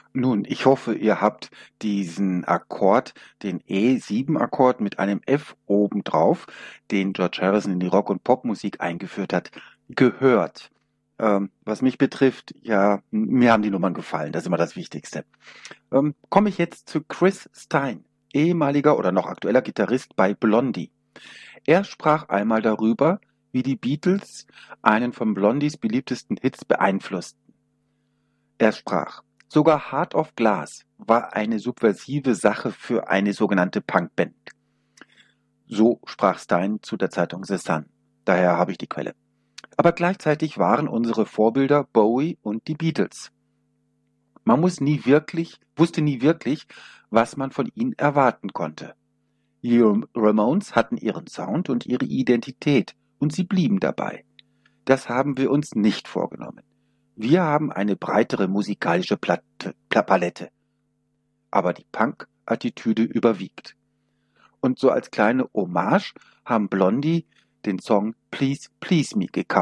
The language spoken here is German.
Nun, ich hoffe, ihr habt diesen Akkord, den E7-Akkord mit einem F obendrauf, den George Harrison in die Rock- und Popmusik eingeführt hat, gehört. Was mich betrifft, ja, mir haben die Nummern gefallen, das ist immer das Wichtigste. Komme ich jetzt zu Chris Stein, ehemaliger oder noch aktueller Gitarrist bei Blondie. Er sprach einmal darüber, wie die Beatles einen von Blondies beliebtesten Hits beeinflussten. Er sprach: „Sogar Heart of Glass war eine subversive Sache für eine sogenannte Punkband." So sprach Stein zu der Zeitung The Sun. Daher habe ich die Quelle. Aber gleichzeitig waren unsere Vorbilder Bowie und die Beatles. Man wusste nie wirklich, was man von ihnen erwarten konnte. Die Ramones hatten ihren Sound und ihre Identität und sie blieben dabei. Das haben wir uns nicht vorgenommen. Wir haben eine breitere musikalische Palette, aber die Punk-Attitüde überwiegt. Und so als kleine Hommage haben Blondie den Song Please Please Me gecovert.